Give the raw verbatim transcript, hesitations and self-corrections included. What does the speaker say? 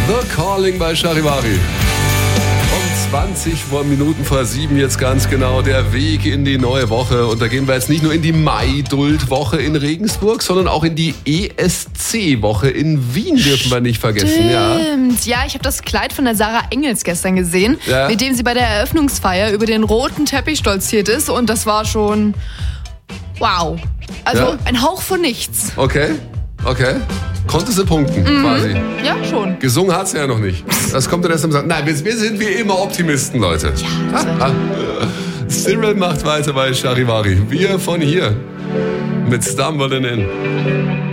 The Calling bei Charivari. Um zwanzig Minuten vor sieben jetzt ganz genau der Weg in die neue Woche. Und da gehen wir jetzt nicht nur in die Mai-Duld-Woche in Regensburg, sondern auch in die E S C-Woche in Wien, dürfen wir nicht vergessen. Ja, Stimmt. Ja, ich habe das Kleid von der Sarah Engels gestern gesehen, Ja. mit dem sie bei der Eröffnungsfeier über den roten Teppich stolziert ist. Und das war schon wow. Also Ja. ein Hauch von nichts. Okay, okay. Konnte sie punkten, quasi. Ja, schon. Gesungen hat sie ja noch nicht. Das kommt dann erst am Sonntag. Nein, wir, wir sind wie immer Optimisten, Leute. Ja. Ah, ah. Cyril macht weiter bei Charivari. Wir von hier mit Stumbling In.